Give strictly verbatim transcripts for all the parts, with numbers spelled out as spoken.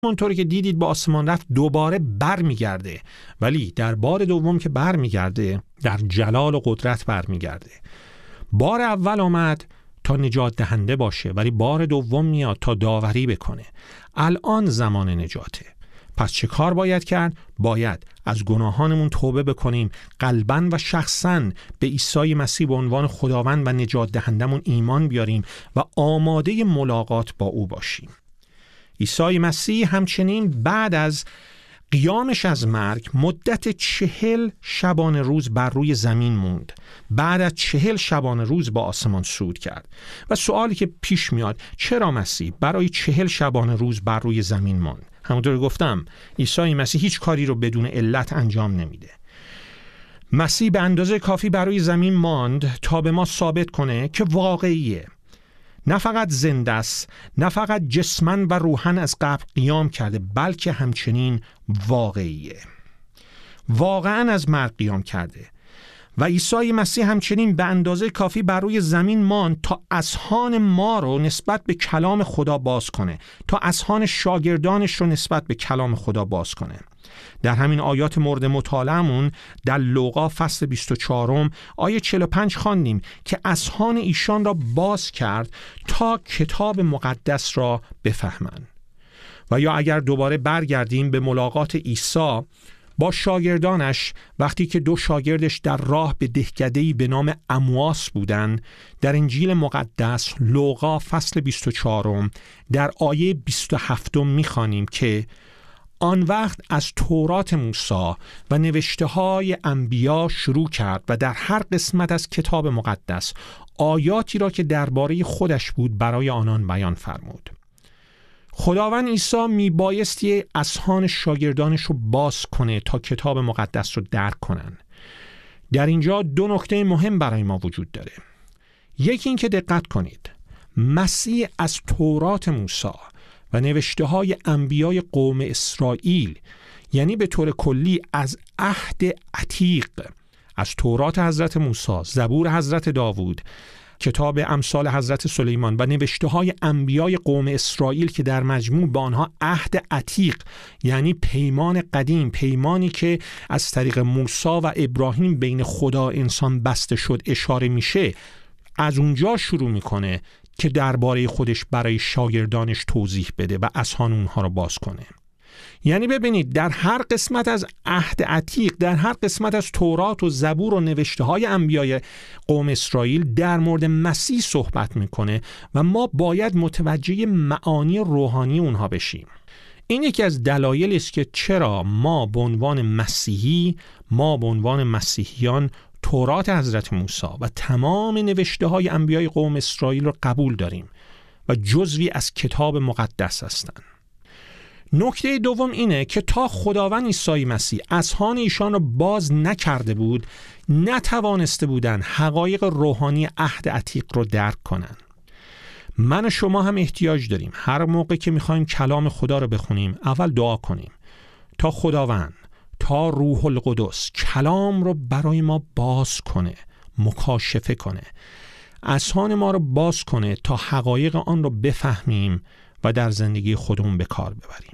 همونطوری که دیدید با آسمان رفت دوباره بر میگرده، ولی در بار دوم که بر میگرده در جلال و قدرت بر میگرده. بار اول آمد تا نجات دهنده باشه، ولی بار دوم میاد تا داوری بکنه. الان زمان نجاته. پس چه کار باید کرد؟ باید از گناهانمون توبه بکنیم، قلباً و شخصاً به عیسی مسیح به عنوان خداوند و نجات دهندمون ایمان بیاریم و آماده ملاقات با او باشیم. عیسی مسیح همچنین بعد از قیامش از مرگ مدت چهل شبانه روز بر روی زمین موند. بعد از چهل شبانه روز با آسمان صعود کرد. و سوالی که پیش میاد، چرا مسیح برای چهل شبانه روز بر روی زمین ماند؟ همونطور گفتم عیسی مسیح هیچ کاری رو بدون علت انجام نمیده. مسیح به اندازه کافی برای زمین ماند تا به ما ثابت کنه که واقعیه. نه فقط زنده است، نه فقط جسماً و روحاً از قبر قیام کرده، بلکه همچنین واقعیه. واقعاً از مرگ قیام کرده. و عیسی مسیح همچنین به اندازه کافی بر روی زمین ماند تا اذهان ما رو نسبت به کلام خدا باز کنه، تا اذهان شاگردانش رو نسبت به کلام خدا باز کنه. در همین آیات مورد مطالعه‌مون در لوقا فصل بیست و چهار آیه چهل و پنج خواندیم که اذهان ایشان را باز کرد تا کتاب مقدس را بفهمند. و یا اگر دوباره برگردیم به ملاقات عیسی با شاگردانش، وقتی که دو شاگردش در راه به دهکده‌ای به نام امواس بودند، در انجیل مقدس لوقا فصل بیست و چهار در آیه بیست و هفت می‌خوانیم که آن وقت از تورات موسی و نوشته های انبیا شروع کرد و در هر قسمت از کتاب مقدس آیاتی را که درباره خودش بود برای آنان بیان فرمود. خداوند عیسی میبایستی اذهان شاگردانش رو باز کنه تا کتاب مقدس رو درک کنن. در اینجا دو نکته مهم برای ما وجود داره. یکی این که دقت کنید، مسیح از تورات موسی و نوشته های انبیای قوم اسرائیل، یعنی به طور کلی از عهد عتیق، از تورات حضرت موسی، زبور حضرت داوود، کتاب امثال حضرت سلیمان و نوشته های انبیای قوم اسرائیل که در مجموع به آنها عهد عتیق، یعنی پیمان قدیم، پیمانی که از طریق موسی و ابراهیم بین خدا و انسان بسته شد اشاره میشه، از اونجا شروع میکنه که درباره خودش برای شاگردانش توضیح بده و اذهان اونها رو باز کنه. یعنی ببینید در هر قسمت از عهد عتیق، در هر قسمت از تورات و زبور و نوشته های انبیای قوم اسرائیل در مورد مسیح صحبت میکنه و ما باید متوجه معانی روحانی اونها بشیم. این یکی از دلایلی است که چرا ما به عنوان مسیحی، ما به عنوان مسیحیان تورات حضرت موسی و تمام نوشته های انبیای قوم اسرائیل رو قبول داریم و جزوی از کتاب مقدس هستند. نکته دوم اینه که تا خداوند عیسی مسیح اذهان ایشان را باز نکرده بود، نتوانسته بودند حقایق روحانی عهد عتیق رو درک کنن. من و شما هم احتیاج داریم هر موقع که میخوایم کلام خدا رو بخونیم اول دعا کنیم تا خداوند، تا روح القدس کلام رو برای ما باز کنه، مکاشفه کنه، اذهان ما رو باز کنه تا حقایق آن رو بفهمیم و در زندگی خودمون به کار ببریم.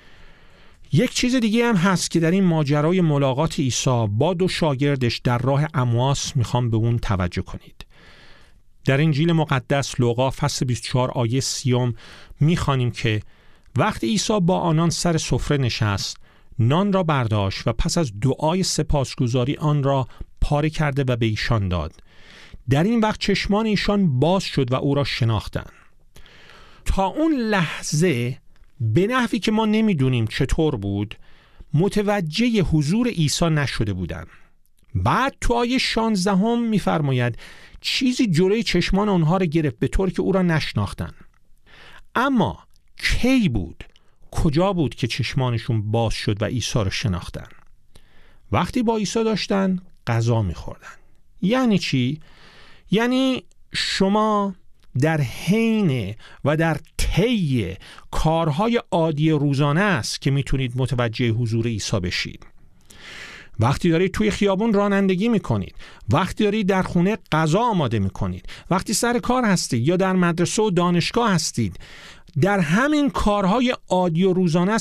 یک چیز دیگه هم هست که در این ماجرای ملاقات عیسی با دو شاگردش در راه امواس میخوام به اون توجه کنید. در انجیل مقدس لوقا فصل بیست و چهار آیه سی میخوانیم که وقتی عیسی با آنان سر سفره نشست، نان را برداشت و پس از دعای سپاسگزاری آن را پاره کرده و به ایشان داد. در این وقت چشمان ایشان باز شد و او را شناختند. تا اون لحظه به نحوی که ما نمیدونیم چطور بود متوجه حضور عیسی نشده بودند. بعد تو آیه شانزده هم میفرماید چیزی جلوی چشمان آنها را گرفت به طوری که او را نشناختند. اما کی بود، کجا بود که چشمانشون باز شد و عیسی را شناختن؟ وقتی با عیسی داشتن غذا میخوردن. یعنی چی؟ یعنی شما در حین و در طی کارهای عادی روزانه است که میتونید متوجه حضور عیسی بشید. وقتی دارید توی خیابون رانندگی میکنید، وقتی دارید در خونه غذا آماده میکنید، وقتی سر کار هستید یا در مدرسه و دانشگاه هستید، در همین کارهای عادی و روزانه است